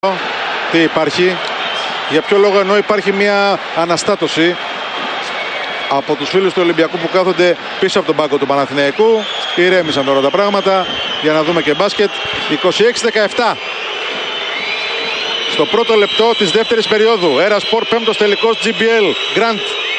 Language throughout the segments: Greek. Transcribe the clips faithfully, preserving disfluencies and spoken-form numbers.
Τι υπάρχει, για ποιο λόγο, ενώ υπάρχει μια αναστάτωση από τους φίλους του Ολυμπιακού που κάθονται πίσω από τον πάγκο του Παναθηναϊκού. Ηρέμησαν τώρα τα πράγματα για να δούμε και μπάσκετ. είκοσι έξι δεκαεπτά στο πρώτο λεπτό της δεύτερης περίοδου. Έρα Σπορ, πέμπτος τελικός τζι μπι ελ. Γκραντ.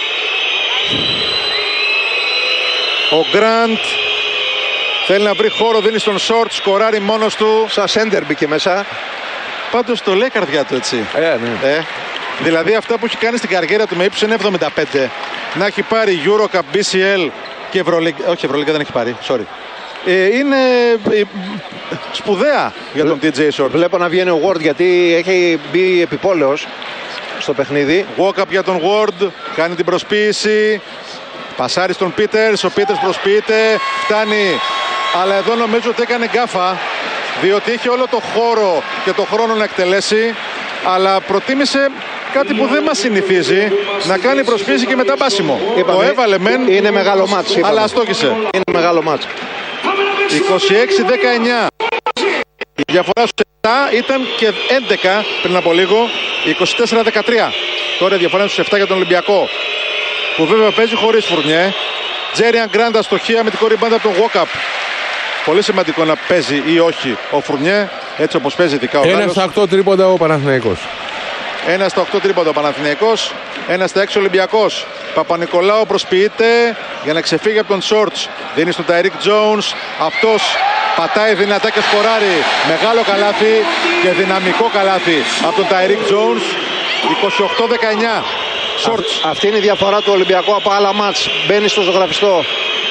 Ο Γκραντ θέλει να βρει χώρο, δίνει στον Σόρτ, σκοράρει μόνος του. Σαν σέντερ μπήκε μέσα. Πάντως το λέει καρδιά του, έτσι. Ε, ναι. ε, δηλαδή αυτά που έχει κάνει στην καριέρα του με ύψος είναι εβδομήντα πέντε. Να έχει πάρει Eurocup, μπι σι ελ και Ευρωλίγκα. Όχι, Ευρωλίγκα δεν έχει πάρει, sorry. Ε, είναι ε, σπουδαία για τον τι τζέι Short. Βλέπω να βγαίνει ο Ward γιατί έχει μπει επιπόλαιος στο παιχνίδι. Walk-up για τον Ward, κάνει την προσποίηση. Πασάρει στον Πίτερς, ο Πίτερς προσποιείται, φτάνει. Αλλά εδώ νομίζω ότι έκανε γκάφα, διότι είχε όλο το χώρο και το χρόνο να εκτελέσει, αλλά προτίμησε κάτι που δεν μας συνηθίζει, να κάνει προσποίηση και μετά μπάσιμο. Είπαμε, το έβαλε μεν, είναι μεγάλο μάτς, είπαμε. αλλά αστόχησε. Είναι μεγάλο μάτς. είκοσι έξι δεκαεννιά. Η διαφορά στους επτά ήταν και έντεκα πριν από λίγο, είκοσι τέσσερα δεκατρία. Τώρα η διαφορά στους επτά για τον Ολυμπιακό, που βέβαια παίζει χωρίς Φουρνιέ. Τζέριαν Γκραντ αστοχία με την κορυμπάντα από τον Walk-up. Πολύ σημαντικό να παίζει ή όχι ο Φουρνιέ, έτσι όπως παίζει ειδικά ο Γάλλος. Ένα στα οκτώ τρίποντα ο Παναθηναϊκός. Ένα στα οκτώ τρίποντα ο Παναθηναϊκός. Ένα στα έξι Ολυμπιακός. Παπα-Νικολάου προσποιείται για να ξεφύγει από τον Σόρτς. Δίνει στον Ταϊρίκ Τζόουνς. Αυτός πατάει δυνατά και σκοράρει. Μεγάλο καλάθι και δυναμικό καλάθι από τον Ταϊρίκ Τζόουνς. είκοσι οκτώ δεκαεννιά. Α, αυτή είναι η διαφορά του Ολυμπιακού από άλλα μάτς. Μπαίνει στο ζωγραφιστό.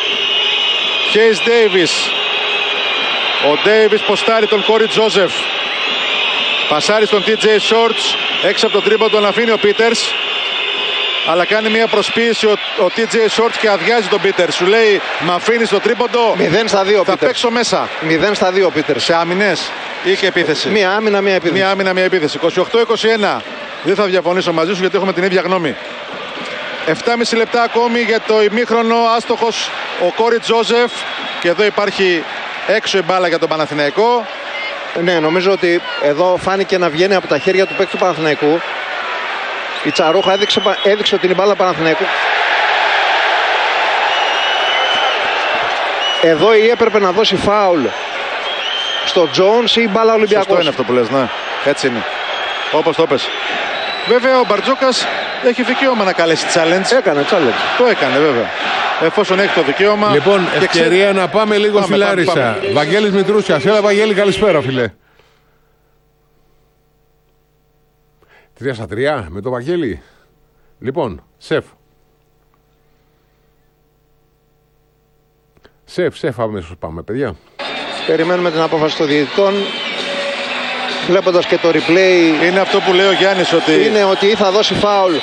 Χέις Ντέιβις. Ο Ντέιβις ποστάρει τον Κόρι Τζόζεφ. Πασάρει στον τι τζέι Shorts. Έξω από τον τρίποντο τον αφήνει ο Πίτερς. Αλλά κάνει μια προσποίηση ο, ο τι τζέι Shorts και αδειάζει τον Πίτερς. Σου λέει, μ' αφήνεις το τρίποντο. μηδέν στα δύο θα Πίτερς. παίξω μέσα. μηδέν στα δύο Πίτερς. Σε άμυνες ή και επίθεση. Μία άμυνα, μία επίθεση. Μία άμυνα, μία επίθεση. είκοσι οκτώ είκοσι ένα. Δεν θα διαφωνήσω μαζί σου γιατί έχουμε την ίδια γνώμη. επτά και μισό λεπτά ακόμη για το ημίχρονο. Άστοχος ο Κόρι Τζόζεφ. Και εδώ υπάρχει έξω η μπάλα για τον Παναθηναϊκό. Ναι, νομίζω ότι εδώ φάνηκε να βγαίνει από τα χέρια του παίκτη του Παναθηναϊκού. Η Τσαρούχα έδειξε, έδειξε ότι είναι η μπάλα Παναθηναϊκού. Εδώ ή έπρεπε να δώσει φάουλ στο Τζόουνς ή μπάλα Ολυμπιακός. Σωστό είναι αυτό που λες, ναι. Έτσι είναι. Όπως το πες. Βέβαια ο Μπαρτζόκας έχει δικαίωμα να καλέσει challenge. Έκανε challenge. Το έκανε βέβαια. Εφόσον έχει το δικαίωμα. Λοιπόν, και ευκαιρία ξέρει... να πάμε λίγο πάμε, στη Λάρισα. πάμε, πάμε. Βαγγέλης Μητρούσιας. Έλα Βαγγέλη, καλησπέρα φίλε. Τρία στα τρία με το Βαγγέλη. Λοιπόν, σεφ. Σεφ, σεφ αμέσως πάμε παιδιά. Περιμένουμε την απόφαση των διαιτητών. Βλέποντας και το replay, είναι αυτό που λέει ο Γιάννης, ότι είναι ότι ή θα δώσει φάουλ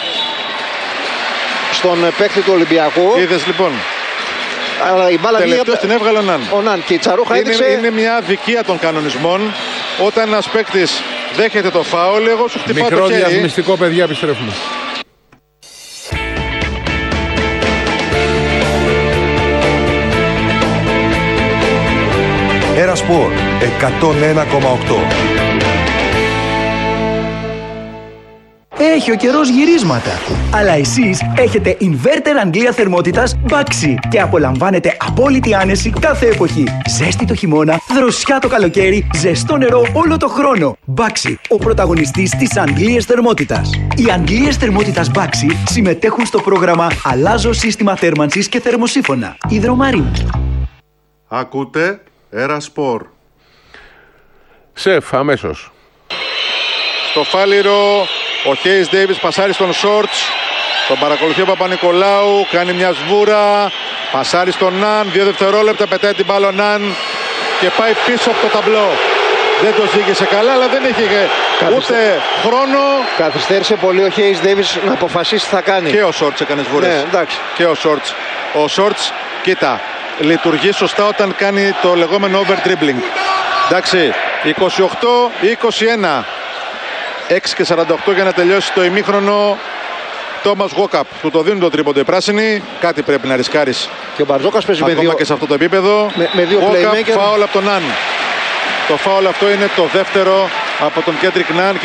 στον παίκτη του Ολυμπιακού. Είδες λοιπόν. Αλλά η μπάλα τελευταίος βγήκε... την έβγαλε ο Ναν. Ο Ναν και η Τσαρούχα είναι, έδειξε... είναι μια αδικία των κανονισμών. Όταν ένας παίκτης δέχεται το φάουλ, εγώ σου χτυπάω Μικρό το χέρι. διαφημιστικό παιδιά, επιστρέφουμε. Έρα Σπορ εκατόν ένα κόμμα οκτώ. Έχει ο καιρός γυρίσματα. Αλλά εσείς έχετε inverter Αγγλία θερμότητας Baxi και απολαμβάνετε απόλυτη άνεση κάθε εποχή. Ζέστη το χειμώνα, δροσιά το καλοκαίρι, ζεστό νερό όλο το χρόνο. Baxi, ο πρωταγωνιστής της Αγγλίας θερμότητας. Οι Αγγλίες θερμότητας Baxi συμμετέχουν στο πρόγραμμα Αλλάζω σύστημα θέρμανσης και θερμοσύφωνα. Υδρομαρίνη. Ακούτε Έρα Σπορ. Σεφ, αμέσως. Στο φάληρο ο Χέις Ντέιβις πασάρει στον Σόρτς. Τον παρακολουθεί ο Παπα-Νικολάου. Κάνει μια σβούρα. Πασάρει στον Ναν. Δύο δευτερόλεπτα πετάει την μπάλα ο Ναν. Και πάει πίσω από το ταμπλό. Δεν το ζήγησε καλά, αλλά δεν είχε Καθυστε... ούτε χρόνο. Καθυστέρησε πολύ ο Χέις Ντέιβις να αποφασίσει τι θα κάνει. Και ο Σόρτς έκανε σβούρες. Ναι, εντάξει. Και ο Σόρτς. Ο Σόρτς, κοίτα, λειτουργεί σωστά όταν κάνει το λεγόμενο over dribbling. Εντάξει, είκοσι οκτώ είκοσι ένα. έξι και σαράντα οκτώ για να τελειώσει το ημίχρονο. Τόμας Walk-up, του το δίνουν το τρίποντο οι πράσινοι. Κάτι πρέπει να ρισκάρεις. Και ο Μπαρτζόκας παίζει με δύο. Και σε αυτό το επίπεδο. Με, με δύο Walk-up, playmaker. φάουλ από τον Ναν. Το φάουλ αυτό είναι το δεύτερο από τον Κέντρικ Ναν.